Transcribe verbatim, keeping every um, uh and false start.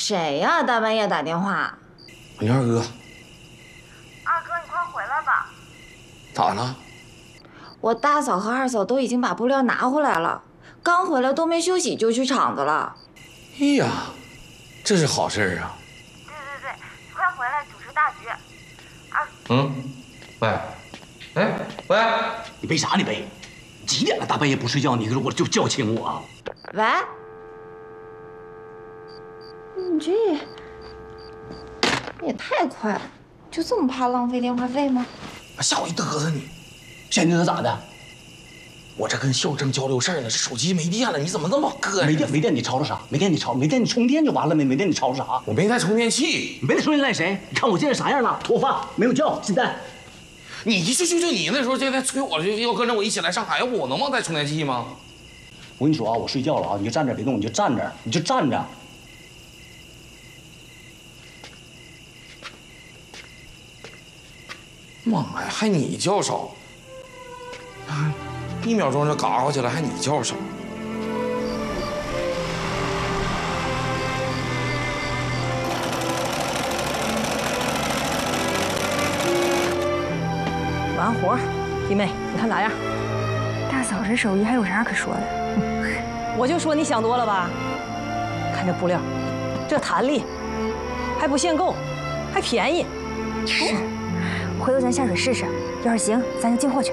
谁呀？大半夜打电话。 你二哥。 二哥，你快回来吧。 咋了？ 我大嫂和二嫂都已经把布料拿回来了，刚回来都没休息就去厂子了。 哎呀，这是好事啊！ 对对对，快回来主持大局。二嗯，喂，哎喂， 你背啥？你背？几点了？大半夜不睡觉，你如果就叫醒我。 喂，你这也太快了，就这么怕浪费电话费吗？ 吓我一嘚瑟你！ 现在咋的？ 我这跟校正交流事儿呢，这手机没电了，你怎么这么膈应？ 没电没电，你吵吵啥？没电你吵，没电你充电就完了没？没电你吵吵啥？ 我没带充电器。 你没带充电赖谁？你看我现在啥样了？脱发，没有觉，现在。 你就就就你那时候现在催我，要跟着我一起来上海，要不我能忘带充电器吗？ 我跟你说啊，我睡觉了啊，你就站这别动，你就站着，你就站着。 妈呀，还你较少！哎，一秒钟就嘎过去了，还你较少。 完活，弟妹，你看咋样？ 大嫂这手艺还有啥可说的？ 我就说你想多了吧。看这布料，这弹力，还不限购，还便宜。 是，回头咱下水试试，要是行，咱就进货去。